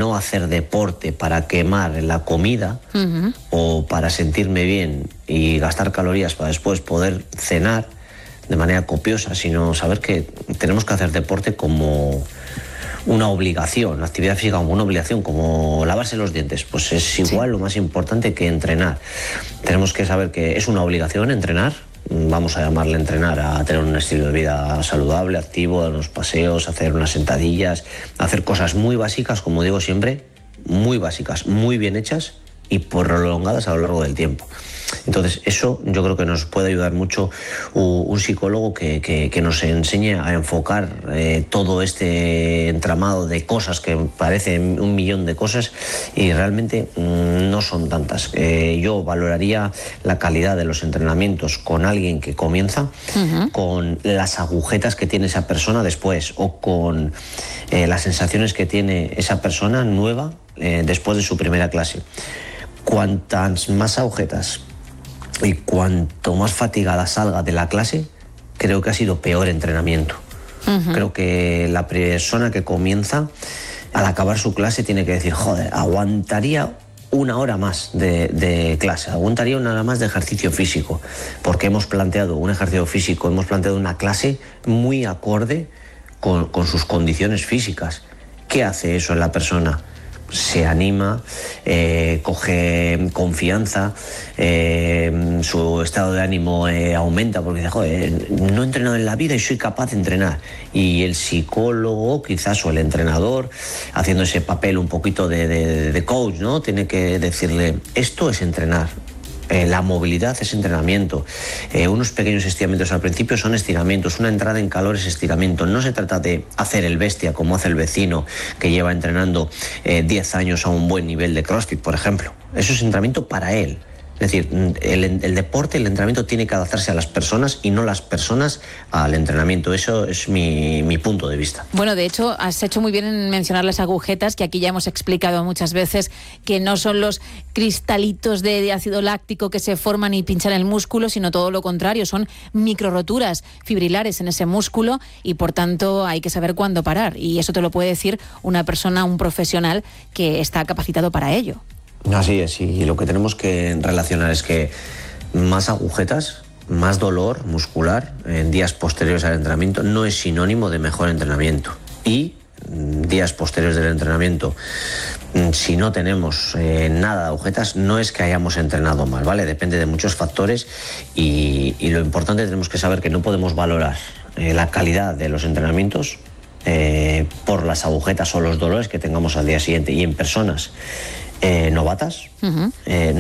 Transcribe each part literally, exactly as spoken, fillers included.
no hacer deporte para quemar la comida uh-huh. o para sentirme bien y gastar calorías para después poder cenar de manera copiosa, sino saber que tenemos que hacer deporte como una obligación, la actividad física como una obligación, como lavarse los dientes, pues es igual sí. lo más importante que entrenar. Tenemos que saber que es una obligación entrenar, vamos a llamarle entrenar a tener un estilo de vida saludable, activo, dar unos paseos, hacer unas sentadillas, hacer cosas muy básicas, como digo siempre, muy básicas, muy bien hechas y prolongadas a lo largo del tiempo. Entonces eso yo creo que nos puede ayudar mucho un psicólogo que, que, que nos enseñe a enfocar eh, todo este entramado de cosas que parecen un millón de cosas y realmente mmm, no son tantas. Eh, yo valoraría la calidad de los entrenamientos con alguien que comienza, uh-huh. con las agujetas que tiene esa persona después o con eh, las sensaciones que tiene esa persona nueva eh, después de su primera clase. Cuantas más agujetas y cuanto más fatigada salga de la clase, creo que ha sido peor entrenamiento. Uh-huh. Creo que la persona que comienza, al acabar su clase, tiene que decir, joder, aguantaría una hora más de, de clase, aguantaría una hora más de ejercicio físico, porque hemos planteado un ejercicio físico, hemos planteado una clase muy acorde con, con sus condiciones físicas. ¿Qué hace eso en la persona? Se anima, eh, coge confianza, eh, su estado de ánimo eh, aumenta porque dice, joder, no he entrenado en la vida y soy capaz de entrenar. Y el psicólogo, quizás, o el entrenador, haciendo ese papel un poquito de, de, de coach, ¿no? Tiene que decirle, esto es entrenar. Eh, la movilidad es entrenamiento. Eh, unos pequeños estiramientos al principio son estiramientos. Una entrada en calor es estiramiento. No se trata de hacer el bestia como hace el vecino que lleva entrenando eh, diez años a un buen nivel de CrossFit, por ejemplo. Eso es entrenamiento para él. Es decir, el, el deporte, el entrenamiento tiene que adaptarse a las personas y no las personas al entrenamiento. Eso es mi, mi punto de vista. Bueno, de hecho, has hecho muy bien en mencionar las agujetas, que aquí ya hemos explicado muchas veces que no son los cristalitos de, de ácido láctico que se forman y pinchan el músculo, sino todo lo contrario, son microroturas fibrilares en ese músculo y por tanto hay que saber cuándo parar. Y eso te lo puede decir una persona, un profesional que está capacitado para ello. Así es, y lo que tenemos que relacionar es que más agujetas, más dolor muscular en días posteriores al entrenamiento no es sinónimo de mejor entrenamiento. Y días posteriores del entrenamiento, si no tenemos eh, nada de agujetas, no es que hayamos entrenado mal, ¿vale? Depende de muchos factores y, y lo importante tenemos que saber que no podemos valorar eh, la calidad de los entrenamientos eh, por las agujetas o los dolores que tengamos al día siguiente. Y en personas Eh, novatas, uh-huh. eh,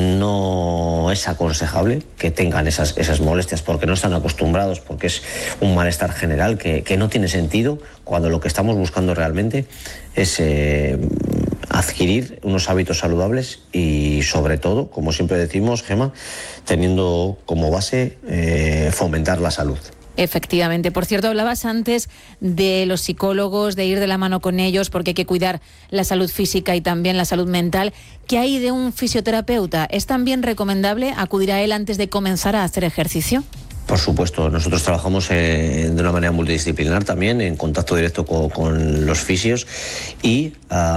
no es aconsejable que tengan esas, esas molestias porque no están acostumbrados, porque es un malestar general que, que no tiene sentido cuando lo que estamos buscando realmente es eh, adquirir unos hábitos saludables y sobre todo, como siempre decimos, Gemma, teniendo como base eh, fomentar la salud. Efectivamente. Por cierto, hablabas antes de los psicólogos, de ir de la mano con ellos, porque hay que cuidar la salud física y también la salud mental. ¿Qué hay de un fisioterapeuta? ¿Es también recomendable acudir a él antes de comenzar a hacer ejercicio? Por supuesto, nosotros trabajamos eh, de una manera multidisciplinar también, en contacto directo con, con los fisios y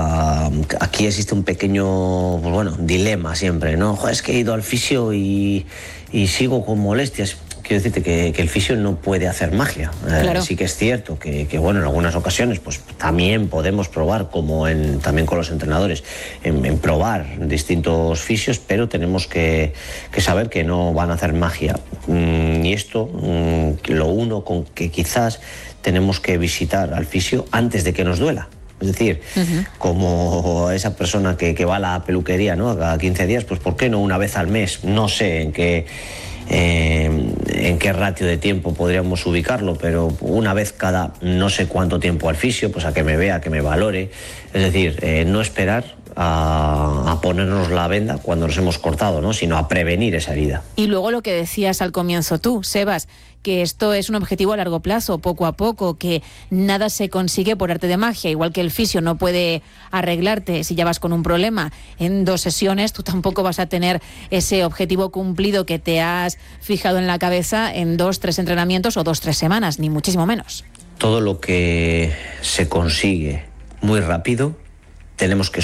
uh, aquí existe un pequeño, pues bueno, dilema siempre, ¿no? Joder, es que he ido al fisio y, y sigo con molestias. Quiero decirte que, que el fisio no puede hacer magia. Claro. Eh, sí que es cierto que, que, bueno, en algunas ocasiones pues también podemos probar, como en, también con los entrenadores, en, en probar distintos fisios, pero tenemos que, que saber que no van a hacer magia. Mm, y esto, mm, lo uno con que quizás tenemos que visitar al fisio antes de que nos duela. Es decir, uh-huh. como esa persona que, que va a la peluquería, ¿no? Cada quince días, pues ¿por qué no una vez al mes? No sé en qué... Eh, en qué ratio de tiempo podríamos ubicarlo, pero una vez cada no sé cuánto tiempo al fisio, pues a que me vea, a que me valore. Es decir, eh, no esperar a, a ponernos la venda cuando nos hemos cortado, ¿no? Sino a prevenir esa herida. Y luego lo que decías al comienzo tú, Sebas, que esto es un objetivo a largo plazo, poco a poco, que nada se consigue por arte de magia, igual que el fisio no puede arreglarte si ya vas con un problema en dos sesiones, tú tampoco vas a tener ese objetivo cumplido que te has fijado en la cabeza en dos, tres entrenamientos o dos, tres semanas, ni muchísimo menos. Todo lo que se consigue muy rápido, tenemos que